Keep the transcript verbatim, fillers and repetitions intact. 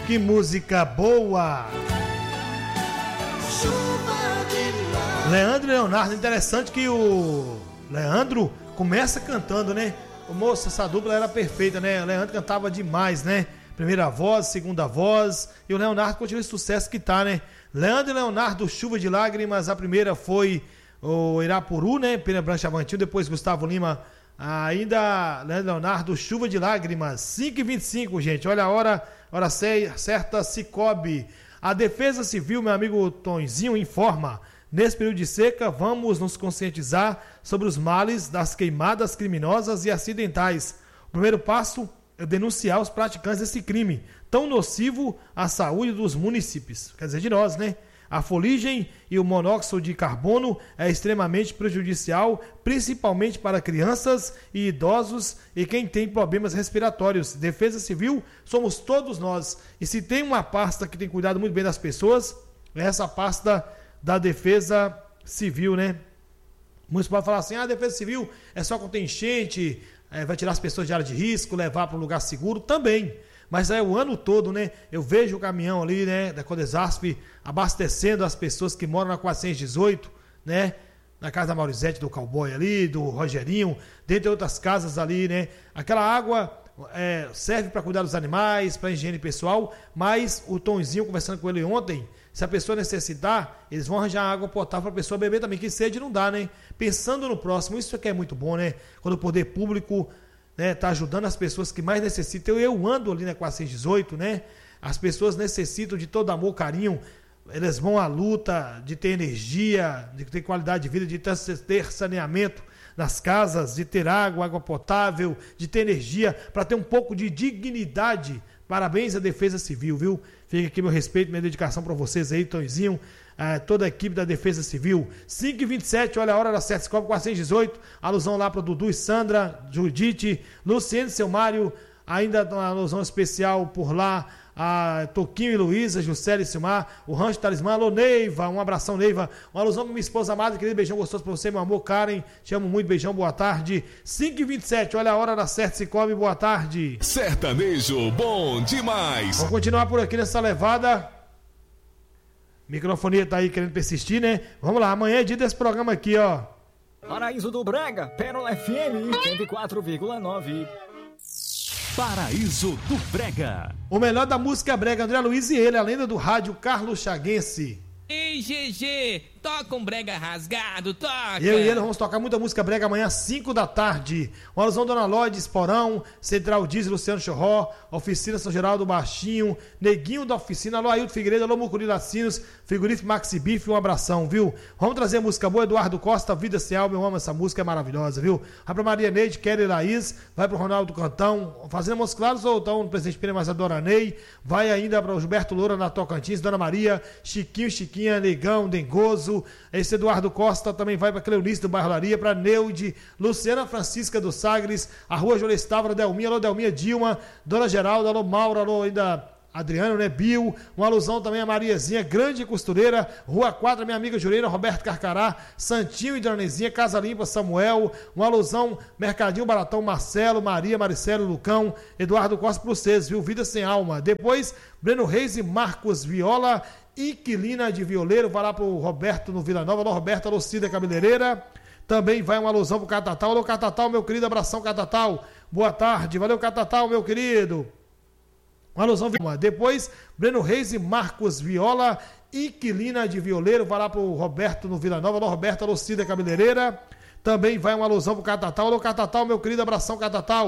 Que música boa! Leandro e Leonardo, interessante que o Leandro começa cantando, né? O moço, essa dupla era perfeita, né? O Leandro cantava demais, né? Primeira voz, segunda voz, e o Leonardo continua esse sucesso que tá, né? Leandro e Leonardo, Chuva de Lágrimas, a primeira foi o Irapuru, né? Pena Branca Avantil, depois Gustavo Lima, ainda Leandro e Leonardo, Chuva de Lágrimas, cinco e vinte e cinco, gente, olha a hora, hora certa, Cicobi. A Defesa Civil, meu amigo Tonzinho, informa, nesse período de seca, vamos nos conscientizar sobre os males das queimadas criminosas e acidentais. O primeiro passo é denunciar os praticantes desse crime, tão nocivo à saúde dos municípios, quer dizer, de nós, né? A fuligem e o monóxido de carbono é extremamente prejudicial, principalmente para crianças e idosos e quem tem problemas respiratórios. Defesa Civil somos todos nós. E se tem uma pasta que tem cuidado muito bem das pessoas, é essa pasta da Defesa Civil, né? Muitos podem falar assim, ah, a Defesa Civil é só quando tem enchente, é, vai tirar as pessoas de área de risco, levar para um lugar seguro, também. Mas é o ano todo, né? Eu vejo o caminhão ali, né, da Codesasp abastecendo as pessoas que moram na quatrocentos e dezoito, né? Na casa da Maurizete, do Cowboy ali, do Rogerinho, dentre outras casas ali, né? Aquela água é, serve para cuidar dos animais, para higiene pessoal, mas o Tonzinho, conversando com ele ontem, se a pessoa necessitar, eles vão arranjar água potável para a pessoa beber também, que sede não dá, né? Pensando no próximo, isso aqui é muito bom, né? Quando o poder público, né, tá ajudando as pessoas que mais necessitam. Eu, eu ando ali na quatrocentos e dezoito, né? As pessoas necessitam de todo amor, carinho. Elas vão à luta de ter energia, de ter qualidade de vida, de ter saneamento nas casas, de ter água, água potável, de ter energia, para ter um pouco de dignidade. Parabéns à Defesa Civil, viu? Fica aqui meu respeito, minha dedicação para vocês aí, Tonzinho, eh, toda a equipe da Defesa Civil. cinco e vinte e sete, olha a hora da sete, quatrocentos e dezoito, alusão lá para o Dudu e Sandra, Judite, Luciano e seu Mário, ainda uma alusão especial por lá, a Toquinho e Luísa, Juscelia e Silmar, o Rancho Talismã, alô Neiva, um abração Neiva, uma alusão para minha esposa amada, querido, beijão gostoso para você, meu amor, Karen, te amo muito, beijão, boa tarde. Cinco e vinte e sete, olha a hora da Certa Cicobi, boa tarde. Sertanejo bom demais. Vamos continuar por aqui nessa levada. Microfonia tá aí querendo persistir, né? Vamos lá, amanhã é dia desse programa aqui, ó. Paraíso do Brega, Pérola F M cento e quatro vírgula nove. Paraíso do Brega. O melhor da música brega, André Luiz e ele, a lenda do rádio, Carlos Chaguense. Ei, G G, toca um brega rasgado, toca. Eu e ele vamos tocar muita música brega amanhã às cinco da tarde. Uma alusão Dona Lloyd, Esporão, Central Diz, Luciano Chorró, Oficina São Geraldo Baixinho, Neguinho da Oficina, alô Ailton Figueiredo, alô Mucuri Lacinos, Figurito Maxi Bife, um abração, viu? Vamos trazer música boa, Eduardo Costa, Vida Sem Alma, eu amo essa música, é maravilhosa, viu? Vai pra Maria Neide, Kelly Laís, vai pro Ronaldo Cantão, Fazenda Montes Claros, ou então o Presidente Pena, mas a Dona Ney, vai ainda para o Gilberto Loura na Tocantins, Dona Maria, Chiquinho, Chiquinha, Negão, Dengoso, esse Eduardo Costa também vai para Cleonice do Bairro Laria, para Neude, Luciana Francisca do Sagres, a Rua Júlia Estávora, Delminha, alô Delminha Dilma, Dona Geralda, alô Maura, alô ainda Adriano, né, Bill, uma alusão também a Mariazinha, grande costureira, Rua quatro, minha amiga Jureira, Roberto Carcará, Santinho e Donezinha, Casa Limpa, Samuel, uma alusão, Mercadinho Baratão, Marcelo, Maria, Maricelo, Lucão, Eduardo Costa para vocês, viu, Vida Sem Alma. Depois, Breno Reis e Marcos Viola, Inquilina de Violeiro, vai lá pro Roberto no Vila Nova, alô Roberto, alô Cida Cabeleireira, também vai uma alusão pro Catatal, alô Catatal, meu querido, abração Catatal, boa tarde, valeu Catatal, meu querido. Uma alusão, depois Breno Reis e Marcos Viola, Inquilina de Violeiro, vai lá pro Roberto no Vila Nova, alô Roberto, alô Cida Cabeleireira, também vai uma alusão pro Catatal, alô Catatal, meu querido, abração Catatal.